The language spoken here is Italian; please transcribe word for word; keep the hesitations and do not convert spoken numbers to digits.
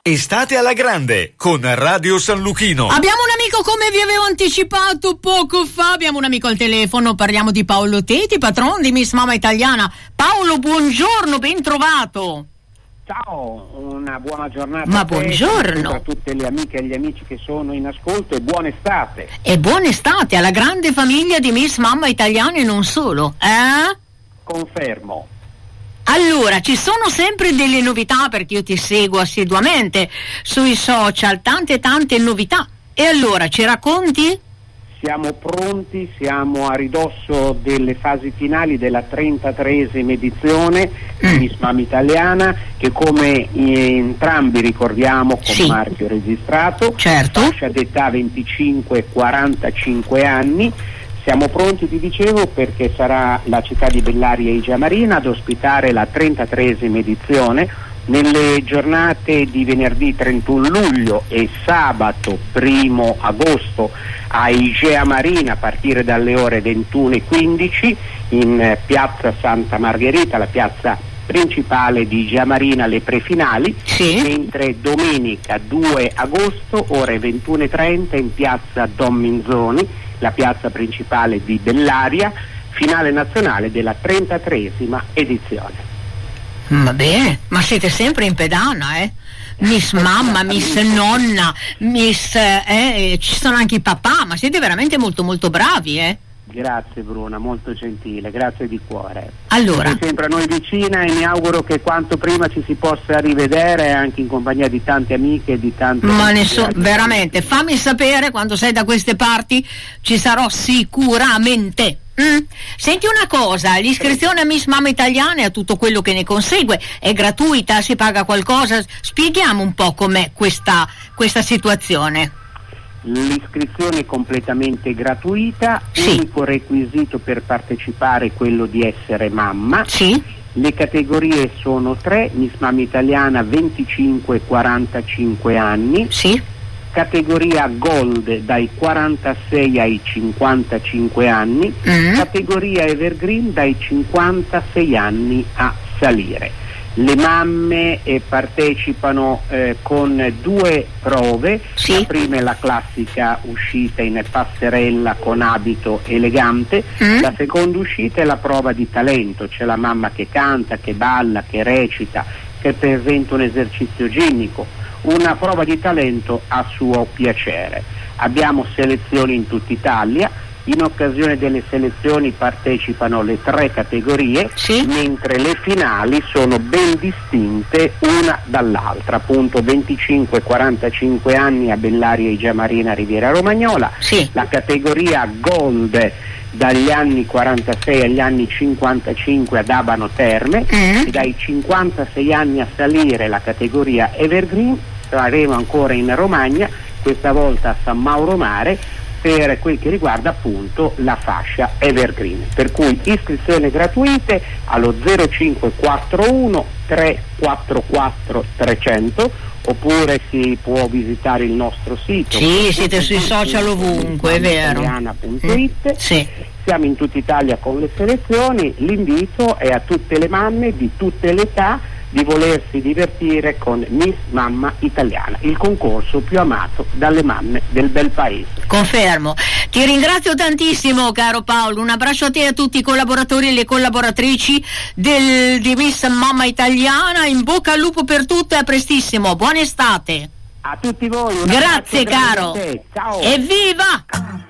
Estate alla grande con Radio San Luchino. Abbiamo un amico, come vi avevo anticipato poco fa, abbiamo un amico al telefono, parliamo di Paolo Teti, patron di Miss Mamma Italiana. Paolo, buongiorno, ben trovato. Ciao, una buona giornata. Ma a te, buongiorno. a tutte le amiche e gli amici che sono in ascolto, e buona estate. E buona estate alla grande famiglia di Miss Mamma Italiana e non solo, eh? Confermo. Allora, ci sono sempre delle novità, perché io ti seguo assiduamente sui social, tante tante novità. E allora, ci racconti? Siamo pronti, siamo a ridosso delle fasi finali della trentatreesima edizione Mm. di Miss Mamma Italiana, che come entrambi ricordiamo con Sì. marchio registrato, Certo. fascia d'età venticinque quarantacinque anni. Siamo pronti, ti dicevo, perché sarà la città di Bellaria Igia Marina ad ospitare la trentatreesima edizione nelle giornate di venerdì trentuno luglio e sabato primo agosto a Igea Marina a partire dalle ore ventuno e quindici in eh, piazza Santa Margherita, la piazza principale di Igea Marina, le prefinali, Sì. mentre domenica due agosto ore ventuno e trenta in piazza Don Minzoni, la piazza principale di Bellaria, finale nazionale della trentatreesima edizione. Va bene, ma siete sempre in pedana, eh? Miss Mamma, Miss Nonna, Miss... Eh, ci sono anche i papà, ma siete veramente molto molto bravi, eh? Grazie Bruna, molto gentile, grazie di cuore. Allora, Sei sempre a noi vicina e mi auguro che quanto prima ci si possa rivedere anche in compagnia di tante amiche e di tante... ma nessuno, veramente, fammi sapere quando sei da queste parti, ci sarò sicuramente. Mm? Senti una cosa, l'iscrizione a Miss Mamma Italiana e a tutto quello che ne consegue è gratuita, si paga qualcosa? Spieghiamo un po' com'è questa, questa situazione. L'iscrizione è completamente gratuita, Sì. unico requisito per partecipare è quello di essere mamma. Sì? Le categorie sono tre: Miss Mamma Italiana venticinque quarantacinque anni, Sì? categoria Gold dai quarantasei ai cinquantacinque anni, Mm. categoria Evergreen dai cinquantasei anni a salire. Le mamme eh, partecipano eh, con due prove. Sì. La prima è la classica uscita in passerella con abito elegante, Mm. la seconda uscita è la prova di talento, c'è la mamma che canta, che balla, che recita, che presenta un esercizio ginnico, una prova di talento a suo piacere. Abbiamo selezioni in tutta Italia. In occasione delle selezioni partecipano le tre categorie, Sì. mentre le finali sono ben distinte una dall'altra, appunto venticinque quarantacinque anni a Bellaria Igia Marina Riviera Romagnola, Sì. la categoria Gold dagli anni quarantasei agli anni cinquantacinque ad Abano Terme, Mm. e dai cinquantasei anni a salire la categoria Evergreen. Saremo ancora in Romagna, questa volta a San Mauro Mare, per quel che riguarda appunto la fascia Evergreen, per cui iscrizioni gratuite allo zero cinque quattro uno tre quattro quattro trecento, oppure si può visitare il nostro sito. Sì, siete sui social ovunque, è vero. italiana punto it. Sì. Siamo in tutta Italia con le selezioni. L'invito è a tutte le mamme di tutte le età di volersi divertire con Miss Mamma Italiana, il concorso più amato dalle mamme del bel paese. Confermo. Ti ringrazio tantissimo, caro Paolo. Un abbraccio a te e a tutti i collaboratori e le collaboratrici del, di Miss Mamma Italiana. In bocca al lupo per tutto e a prestissimo. Buona estate. A tutti voi. Un Grazie, abbraccio grande caro. a te. Ciao. Evviva!